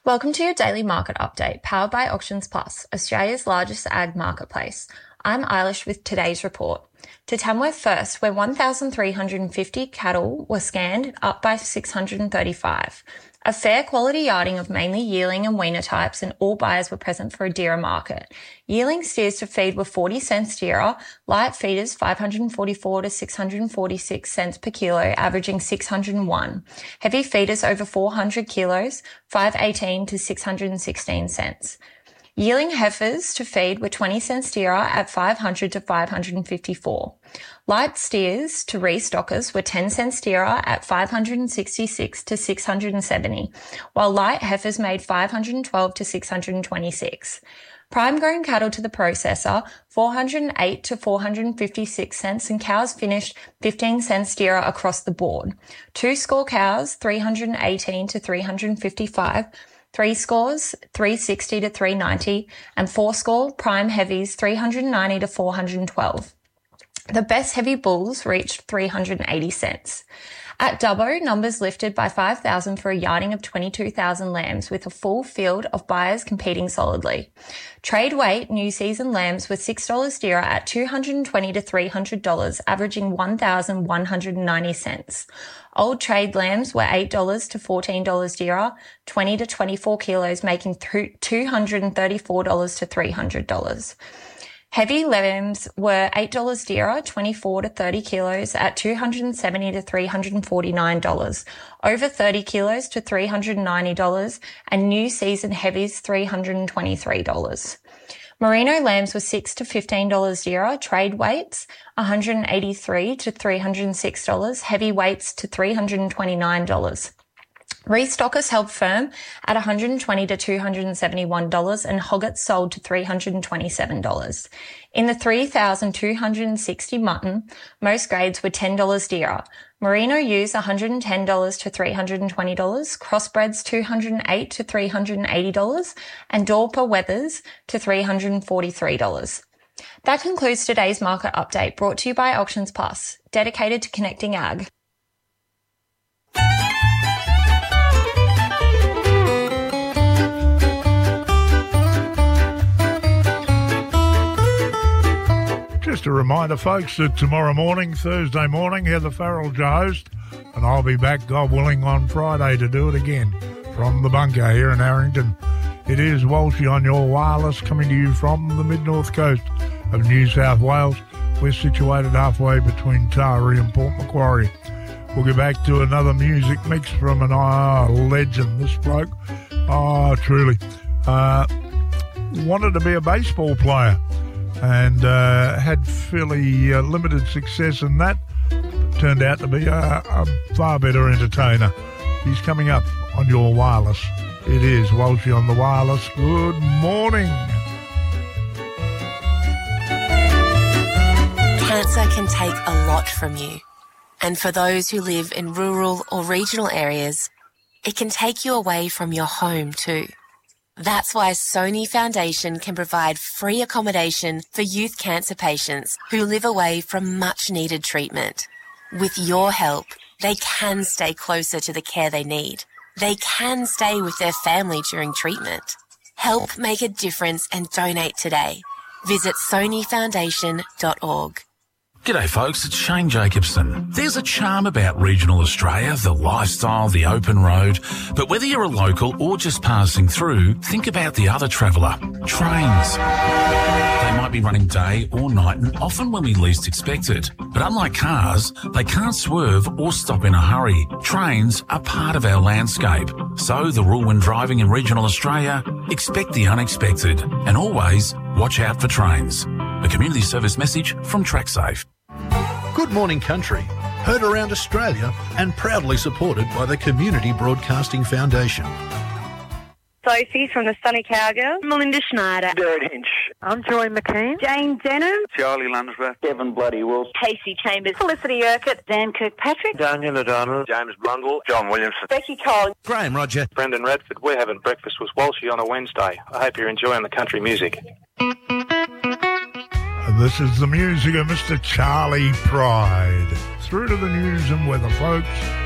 Welcome to your daily market update, powered by Auctions Plus, Australia's largest ag marketplace. I'm Eilish with today's report. To Tamworth first, where 1,350 cattle were scanned, up by 635. A fair quality yarding of mainly yearling and weaner types, and all buyers were present for a dearer market. Yearling steers to feed were 40 cents dearer, light feeders 544 to 646 cents per kilo, averaging 601. Heavy feeders over 400 kilos, 518 to 616 cents. Yearling heifers to feed were 20 cents dearer at 500 to 554. Light steers to restockers were 10 cents dearer at 566 to 670, while light heifers made 512 to 626. Prime grown cattle to the processor, 408 to 456 cents, and cows finished 15 cents dearer across the board. 2 score cows, 318 to 355, 3 scores, 360 to 390, and 4 score prime heavies, 390 to 412. The best heavy bulls reached 380 cents. At Dubbo, numbers lifted by 5,000 for a yarding of 22,000 lambs, with a full field of buyers competing solidly. Trade weight new season lambs were $6 dearer at $220 to $300, averaging 1,190 cents. Old trade lambs were $8 to $14 dearer, 20 to 24 kilos, making $234 to $300. Heavy lambs were $8 dearer, 24 to 30 kilos at $270 to $349, over 30 kilos to $390, and new season heavies $323. Merino lambs were $6 to $15 dearer, trade weights $183 to $306, heavy weights to $329. Restockers held firm at $120 to $271, and hoggets sold to $327. In the 3,260 mutton, most grades were $10 dearer. Merino ewes $110 to $320, crossbreds $208 to $380, and Dorper wethers to $343. That concludes today's market update, brought to you by Auctions Plus, dedicated to connecting ag. Just a reminder, folks, that tomorrow morning, Thursday morning, Heather Farrell's your host, and I'll be back, God willing, on Friday to do it again from the bunker here in Harrington. It is Walshy on your wireless, coming to you from the mid-north coast of New South Wales. We're situated halfway between Taree and Port Macquarie. We'll get back to another music mix from an legend, this bloke. Truly. Wanted to be a baseball player, and had fairly limited success in that. Turned out to be a far better entertainer. He's coming up on your wireless. It is Walshy on the wireless. Good morning. Cancer can take a lot from you. And for those who live in rural or regional areas, it can take you away from your home too. That's why Sony Foundation can provide free accommodation for youth cancer patients who live away from much-needed treatment. With your help, they can stay closer to the care they need. They can stay with their family during treatment. Help make a difference and donate today. Visit sonyfoundation.org. G'day folks, it's Shane Jacobson. There's a charm about regional Australia, the lifestyle, the open road. But whether you're a local or just passing through, think about the other traveller, trains. They might be running day or night and often when we least expect it. But unlike cars, they can't swerve or stop in a hurry. Trains are part of our landscape. So the rule when driving in regional Australia, expect the unexpected and always watch out for trains. A community service message from TrackSafe. Good morning, country. Heard around Australia and proudly supported by the Community Broadcasting Foundation. Sophie from the Sunny Cowgirls. Melinda Schneider. Derek Hinch. I'm Joy McKean. Jane Denham. Charlie Lunsworth. Kevin Bloody Wolf. Casey Chambers. Felicity Urquhart. Dan Kirkpatrick. Daniel O'Donnell. James Blundell. John Williamson. Becky Cole. Graham Roger. Brendan Redford. We're having breakfast with Walshy on a Wednesday. I hope you're enjoying the country music. And this is the music of Mr. Charlie Pride. Through to the news and weather, folks.